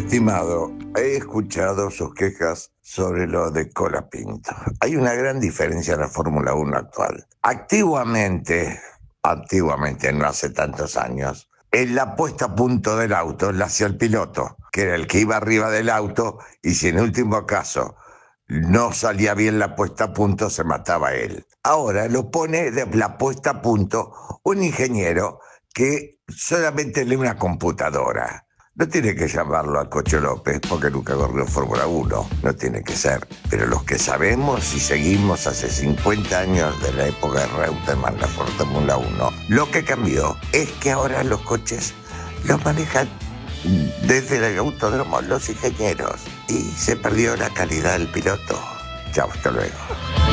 estimado, he escuchado sus quejas sobre lo de Colapinto. Hay una gran diferencia en la Fórmula 1 actual. Antiguamente, no hace tantos años, en la puesta a punto del auto la hacía el piloto, que era el que iba arriba del auto, y si en último caso no salía bien la puesta a punto, se mataba él. Ahora lo pone de la puesta a punto un ingeniero que solamente lee una computadora. No tiene que llamarlo a Cocho López porque nunca corrió Fórmula 1, no tiene que ser. Pero los que sabemos y seguimos hace 50 años de la época de Reutemann, la Fórmula 1, lo que cambió es que ahora los coches los manejan desde el autódromo los ingenieros y se perdió la calidad del piloto. Chao, hasta luego.